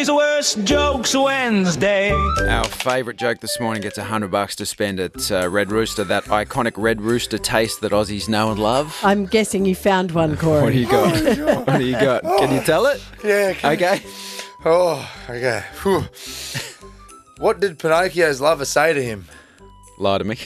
Today's Worst Jokes Wednesday. Our favourite joke this morning gets $100 to spend at Red Rooster, that iconic Red Rooster taste that Aussies know and love. I'm guessing you found one, Corey. What do you got? What do you got? Can you tell it? Yeah. Okay. Oh, okay. Whew. What did Pinocchio's lover say to him? Lie to me.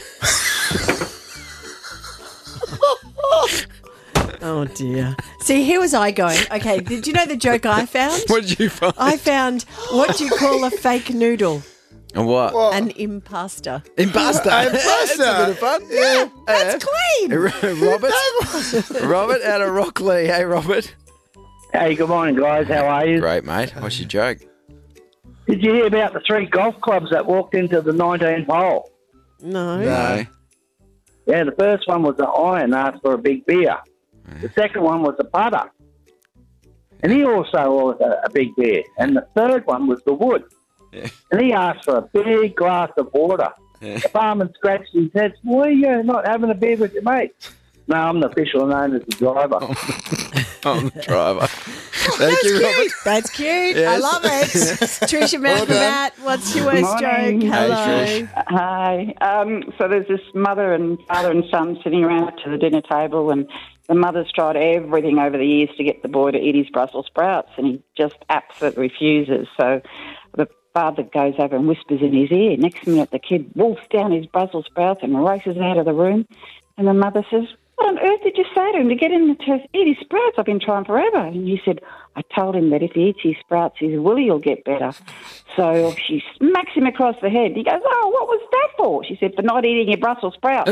Oh, dear. See, here was I going. Okay, did you know the joke I found? What did you find? I found what do you call a fake noodle? What? An impasta. Impasta. That's a bit of fun. Yeah. That's clean. Robert out of Rockley. Hey, Robert. Hey, good morning, guys. How are you? Great, mate. What's your joke? Did you hear about the 3 golf clubs that walked into the 19th hole? No. No. Yeah, the first one was the iron, asked for a big beer. The second one was the putter. And he also ordered a big beer. And the third one was the wood. Yeah. And he asked for a big glass of water. Yeah. The barman scratched his head. Why are you not having a beer with your mates? No, I'm the official known as the driver. I'm the driver. Thank you, Robert. That's cute. I Yes. love it. Trisha Matt, what's your worst Morning. joke? Hello. Trish. Hi. So there's this mother and father and son sitting around to the dinner table, and the mother's tried everything over the years to get the boy to eat his Brussels sprouts, and he just absolutely refuses. So the father goes over and whispers in his ear. Next minute, the kid wolfs down his Brussels sprouts and races out of the room. And the mother says, "What on earth did you say to him to get him to eat his sprouts? I've been trying forever." And he said, "I told him that if he eats his sprouts, his willy will get better." So she smacks him across the head. He goes, "Oh, what was that for?" She said, "For not eating your Brussels sprouts."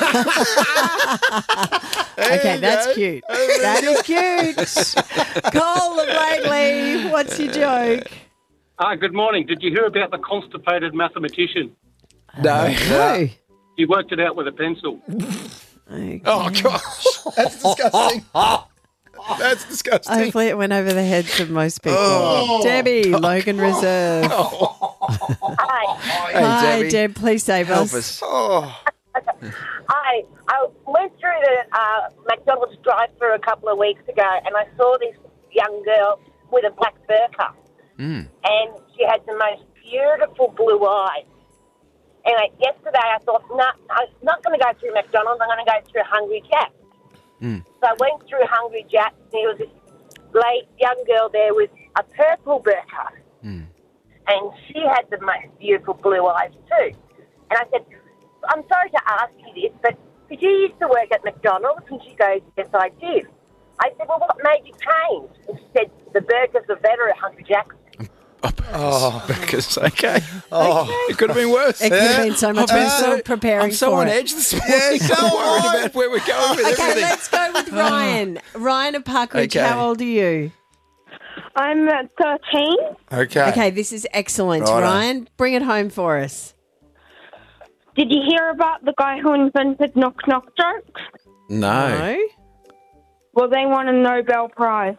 Okay, that's cute. That is cute. Cole of Langley, what's your joke? Good morning. Did you hear about the constipated mathematician? No. He worked it out with a pencil. Okay. Oh, gosh. That's disgusting. That's disgusting. Hopefully it went over the heads of most people. Debbie, Logan Reserve. Hey, Hi, Debbie. Deb, please save Help us. us. Oh. I went through the McDonald's drive-thru a couple of weeks ago, and I saw this young girl with a black burqa, and she had the most beautiful blue eyes. And yesterday I thought, no, I'm not going to go through McDonald's, I'm going to go through Hungry Jack's. So I went through Hungry Jack's, and there was this young girl there with a purple burqa, and she had the most beautiful blue eyes too. And I said, "I'm sorry to ask you this, but did you used to work at McDonald's?" And she goes, "Yes, I did." I said, "Well, what made you change?" And she said, "The burgers are better at Hungry Jack's." Because, okay. It could have been worse. It could have been so much worse. Still preparing I'm so for on it. edge this morning. I'm so worried about where we're going with Okay, everything. let's go with Ryan. Ryan of Parkridge, Okay. how old are you? I'm 13. Okay. Okay, this is excellent. Righto. Ryan, bring it home for us. Did you hear about the guy who invented knock-knock jokes? No. Well, they won a Nobel Prize.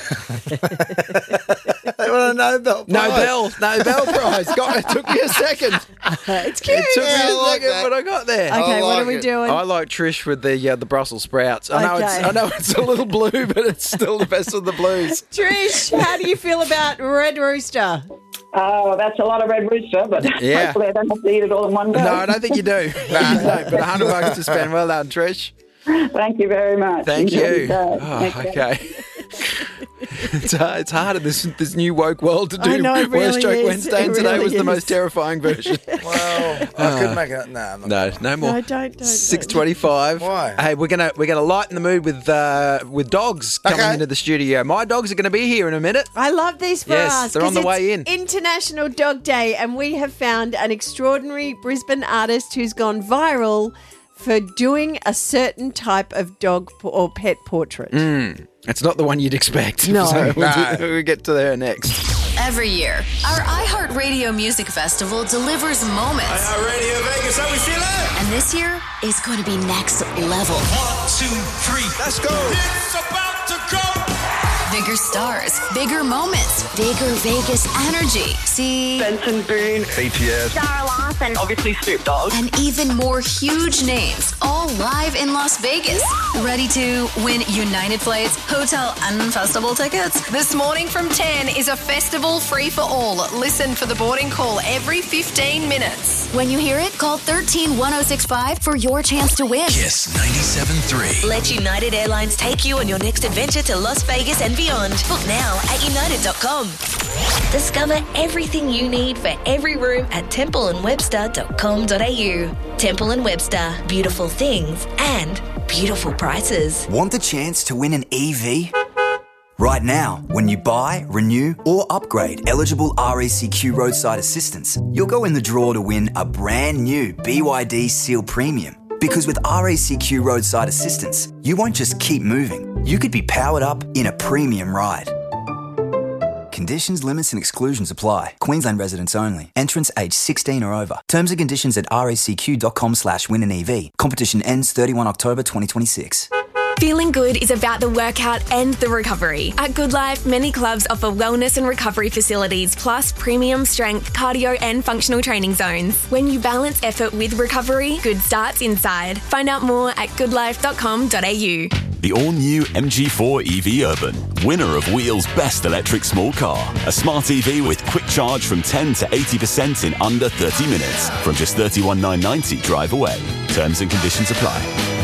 They want a Nobel Prize. Nobel Prize. God, it took me a second. It's cute. It took me Yeah, a I like second, that. but I got there. Okay, what like are we it. doing? I like Trish with the Brussels sprouts. I know Okay. I know it's a little blue, but it's still the best of the blues. Trish, how do you feel about Red Rooster? Oh, that's a lot of Red Rooster, but Yeah. hopefully I don't have to eat it all in one go. No, I don't think you do. No, but $100 to spend. Well done, Trish. Thank you very much. Thank Enjoy you. the day. Oh, okay. It's hard in this new woke world to do I know, it Worst really Joke is. Wednesday, and It today really was the is. most terrifying version. Well, I could make it. No, I'm not. No more. No, don't. 6:25. Why? Hey, we're gonna lighten the mood with dogs coming Okay. into the studio. My dogs are going to be here in a minute. I love this for Yes, us. they're on 'cause the way it's in. International Dog Day, and we have found an extraordinary Brisbane artist who's gone viral for doing a certain type of dog or pet portrait. It's not the one you'd expect. No. So No. we'll get to there next. Every year, our iHeartRadio Music Festival delivers moments. Radio Vegas, how we feeling? And this year is going to be next level. 1, 2, 3, let's go. It's about to go Bigger stars, bigger moments, bigger Vegas energy. See? Benson Boone. BTS. Sarah Larson. Obviously Snoop Dogg. And even more huge names, all live in Las Vegas. Ready to win United Flights, hotel and festival tickets? This morning from 10 is a festival free for all. Listen for the boarding call every 15 minutes. When you hear it, call 13-1065 for your chance to win. Kiss 97.3. Let United Airlines take you on your next adventure to Las Vegas and beyond. Book now at united.com. Discover everything you need for every room at templeandwebster.com.au. Temple & Webster. Beautiful things and beautiful prices. Want the chance to win an EV? Right now, when you buy, renew or upgrade eligible RACQ roadside assistance, you'll go in the draw to win a brand new BYD Seal Premium. Because with RACQ roadside assistance, you won't just keep moving, you could be powered up in a premium ride. Conditions, limits and exclusions apply. Queensland residents only. Entrants aged 16 or over. Terms and conditions at racq.com/win-an-EV. Competition ends 31 October 2026. Feeling good is about the workout and the recovery. At Good Life, many clubs offer wellness and recovery facilities, plus premium strength, cardio and functional training zones. When you balance effort with recovery, good starts inside. Find out more at goodlife.com.au. The all-new MG4 EV Urban, winner of Wheel's Best Electric Small Car. A smart EV with quick charge from 10 to 80% in under 30 minutes. From just $31,990 drive away. Terms and conditions apply.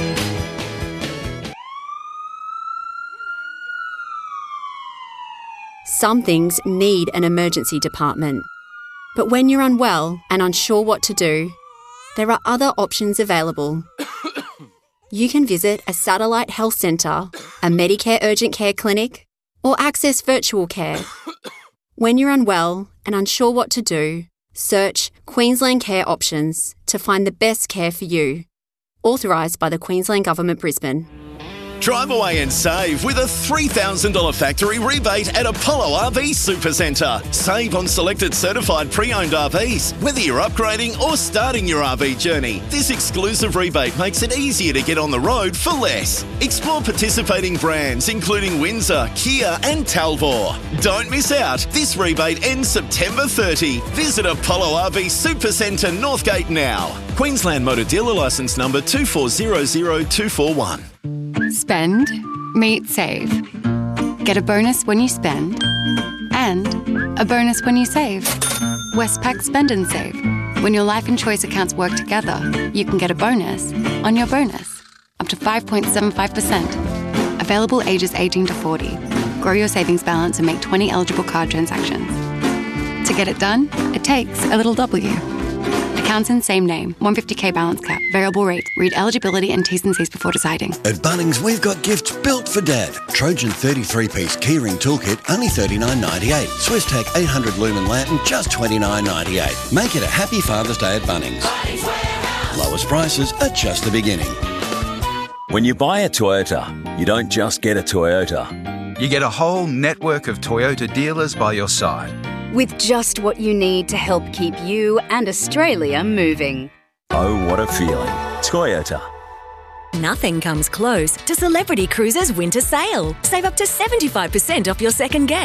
Some things need an emergency department. But when you're unwell and unsure what to do, there are other options available. You can visit a satellite health centre, a Medicare urgent care clinic, or access virtual care. When you're unwell and unsure what to do, search Queensland Care Options to find the best care for you. Authorised by the Queensland Government, Brisbane. Drive away and save with a $3,000 factory rebate at Apollo RV Supercentre. Save on selected certified pre-owned RVs, whether you're upgrading or starting your RV journey. This exclusive rebate makes it easier to get on the road for less. Explore participating brands including Windsor, Kia and Talvor. Don't miss out. This rebate ends September 30. Visit Apollo RV Supercentre Northgate now. Queensland Motor Dealer Licence number 2400241. Spend, meet, save. Get a bonus when you spend and a bonus when you save. Westpac Spend and Save. When your life and choice accounts work together, you can get a bonus on your bonus, up to 5.75%. Available ages 18 to 40. Grow your savings balance and make 20 eligible card transactions. To get it done, it takes a little W. Accounts in same name. 150k balance cap. Variable rate. Read eligibility and T's and C's before deciding. At Bunnings, we've got gifts built for Dad. Trojan 33-piece keyring toolkit, only $39.98. SwissTech 800 lumen lantern, just $29.98. Make it a happy Father's Day at Bunnings. Lowest prices are just the beginning. When you buy a Toyota, you don't just get a Toyota. You get a whole network of Toyota dealers by your side. With just what you need to help keep you and Australia moving. Oh, what a feeling. Toyota. Nothing comes close to Celebrity Cruises' winter sale. Save up to 75% off your second guest.